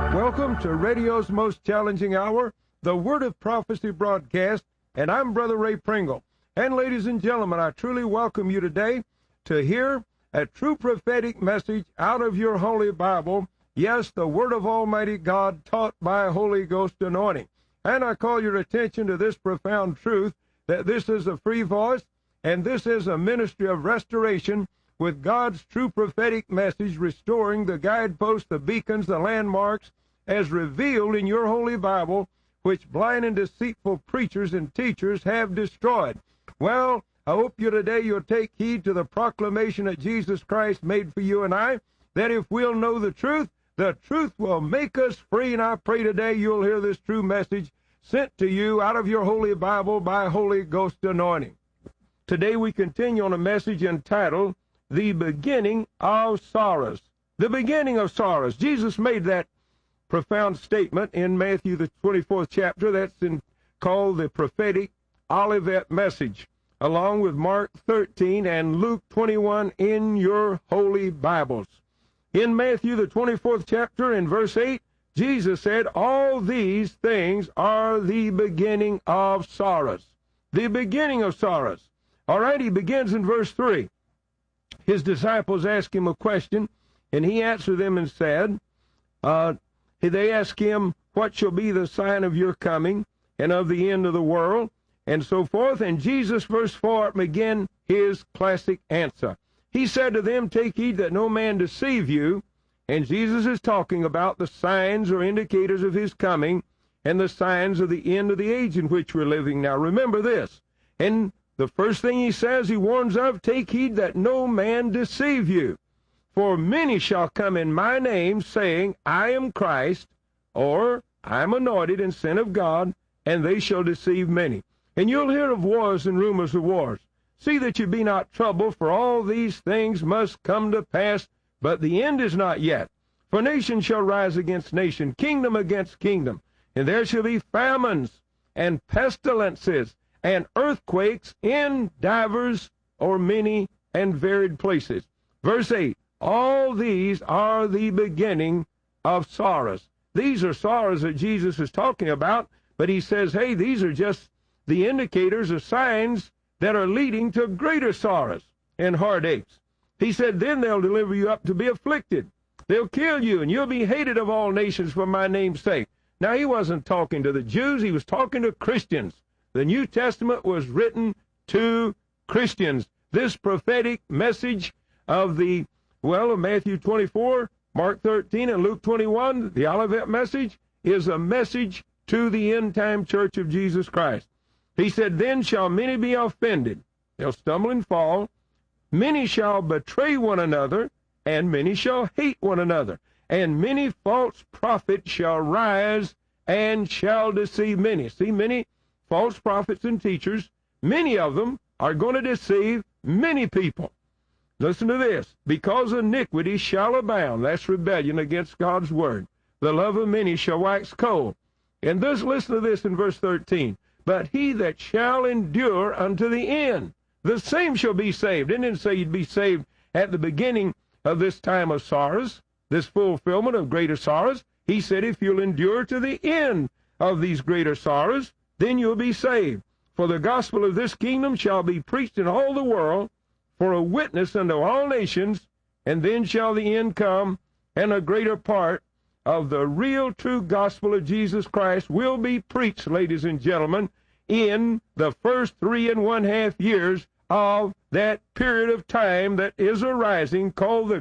Welcome to radio's most challenging hour, the Word of Prophecy broadcast, and I'm Brother Ray Pringle. And ladies and gentlemen, I truly welcome you today to hear a true prophetic message out of your Holy Bible. Yes, the Word of Almighty God taught by Holy Ghost anointing. And I call your attention to this profound truth that this is a free voice, and this is a ministry of restoration with God's true prophetic message, restoring the guideposts, the beacons, the landmarks, as revealed in your Holy Bible, which blind and deceitful preachers and teachers have destroyed. Well, I hope you'll take heed to the proclamation that Jesus Christ made for you and I, that if we'll know the truth will make us free. And I pray today you'll hear this true message sent to you out of your Holy Bible by Holy Ghost anointing. Today we continue on a message entitled, The Beginning of Sorrows. The beginning of sorrows. Jesus made that profound statement in Matthew, the 24th chapter. That's called the prophetic Olivet message, along with Mark 13 and Luke 21 in your holy Bibles. In Matthew, the 24th chapter, in verse 8, Jesus said, all these things are the beginning of sorrows. The beginning of sorrows. All right, he begins in verse 3. His disciples asked him a question, and he answered them and said, they asked him, what shall be the sign of your coming and of the end of the world, and so forth. And Jesus, verse 4, began his classic answer. He said to them, take heed that no man deceive you. And Jesus is talking about the signs or indicators of his coming and the signs of the end of the age in which we're living now. Remember this. And the first thing he says, he warns of, take heed that no man deceive you. For many shall come in my name, saying, I am Christ, or I am anointed and sent of God, and they shall deceive many. And you'll hear of wars and rumors of wars. See that you be not troubled, for all these things must come to pass, but the end is not yet. For nation shall rise against nation, kingdom against kingdom, and there shall be famines and pestilences and earthquakes in divers or many and varied places. Verse 8, all these are the beginning of sorrows. These are sorrows that Jesus is talking about, but he says, hey, these are just the indicators or signs that are leading to greater sorrows and heartaches. He said, then they'll deliver you up to be afflicted. They'll kill you, and you'll be hated of all nations for my name's sake. Now, he wasn't talking to the Jews. He was talking to Christians. The New Testament was written to Christians. This prophetic message of of Matthew 24, Mark 13, and Luke 21, the Olivet message, is a message to the end-time church of Jesus Christ. He said, then shall many be offended. They'll stumble and fall. Many shall betray one another, and many shall hate one another. And many false prophets shall rise and shall deceive many. See, many false prophets and teachers, many of them are going to deceive many people. Listen to this. Because iniquity shall abound, that's rebellion against God's word, the love of many shall wax cold. And thus, listen to this in verse 13. But he that shall endure unto the end, the same shall be saved. It didn't say you'd be saved at the beginning of this time of sorrows, this fulfillment of greater sorrows. He said if you'll endure to the end of these greater sorrows, then you'll be saved. For the gospel of this kingdom shall be preached in all the world for a witness unto all nations, and then shall the end come, and a greater part of the real true gospel of Jesus Christ will be preached, ladies and gentlemen, in the first 3.5 years of that period of time that is arising, called the